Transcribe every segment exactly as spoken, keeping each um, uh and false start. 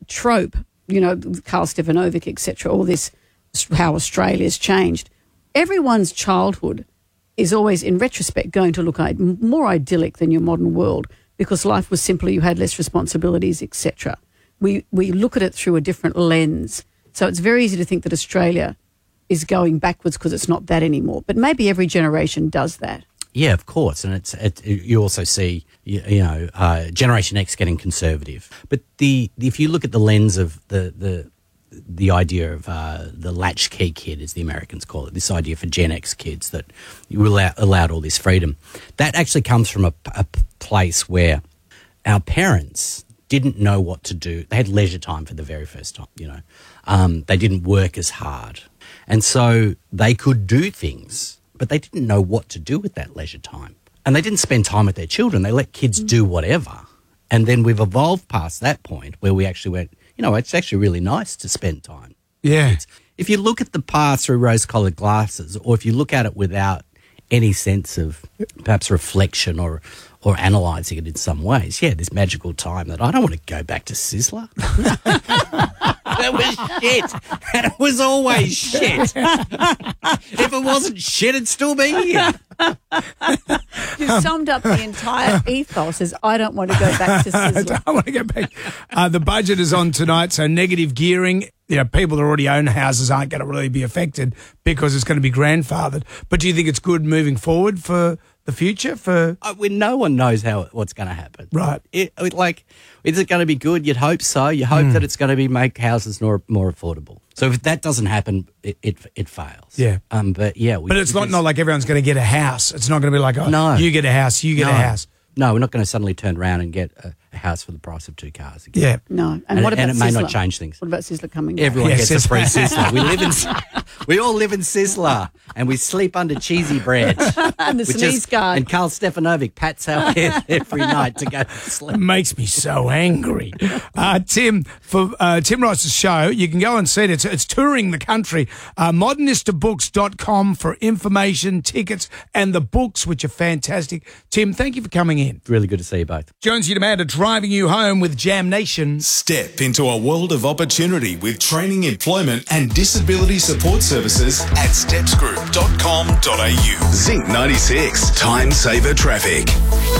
trope, you know, Karl Stefanovic, et cetera, all this, how Australia's changed. Everyone's childhood is always, in retrospect, going to look more idyllic than your modern world because life was simpler, you had less responsibilities, et cetera. We, we look at it through a different lens. So it's very easy to think that Australia is going backwards because it's not that anymore. But maybe every generation does that. Yeah, of course. And it's it, you also see, you, you know, uh, Generation X getting conservative. But the if you look at the lens of the the the idea of uh, the latchkey kid, as the Americans call it, this idea for Gen X kids that you were allow, allowed all this freedom, that actually comes from a, a place where our parents didn't know what to do. They had leisure time for the very first time, you know. Um, they didn't work as hard. And so they could do things, but they didn't know what to do with that leisure time. And they didn't spend time with their children. They let kids do whatever. And then we've evolved past that point where we actually went, you know, it's actually really nice to spend time. Yeah. It's, if you look at the past through rose-coloured glasses, or if you look at it without any sense of perhaps reflection or or analysing it in some ways, yeah, this magical time that I don't want to go back to Sizzler. That was shit. And it was always shit. If it wasn't shit, it'd still be here. You've summed up the entire ethos as I don't want to go back to I Sizzler. don't want to go back. Uh, the budget is on tonight, so negative gearing. You know, people that already own houses aren't going to really be affected because it's going to be grandfathered. But do you think it's good moving forward for the future? For uh, when no one knows how what's going to happen, right? It, it, like, is it going to be good? You'd hope so. You hope mm. that it's going to be make houses more more affordable. So if that doesn't happen, it it, it fails. Yeah. Um. But yeah. We, but it's not not like everyone's going to get a house. It's not going to be like, oh, no. you get a house, you get no. a house. No, we're not going to suddenly turn around and get a, a house for the price of two cars again. Yeah. No. And, and what about and it may Sizzler? not change things. What about Sizzler coming back? Everyone Yeah, gets Sizzler. a free Sizzler. We live in, we all live in Sizzler, and we sleep under cheesy bread. And the which sneeze is- guard. And Karl Stefanovic pats our head every night to go to sleep. It makes me so angry. Uh, Tim, for uh, Tim Rice's show, you can go and see it. It's, it's touring the country. Uh, modernista books dot com for information, tickets, and the books, which are fantastic. Tim, thank you for coming in. Really good to see you both. Jonesy Amanda driving you home with Jam Nation. Step into a world of opportunity with training, employment and disability support services at steps group dot com dot a u. Zinc ninety-six, Time Saver Traffic.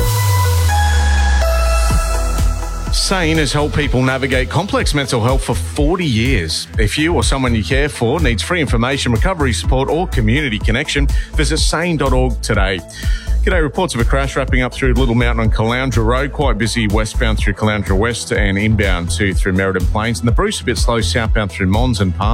SANE has helped people navigate complex mental health for forty years. If you or someone you care for needs free information, recovery support or community connection, visit sane dot org today. G'day, reports of a crash wrapping up through Little Mountain on Caloundra Road. Quite busy westbound through Caloundra West and inbound to through Merredin Plains. And the Bruce a bit slow southbound through Mons and Palm.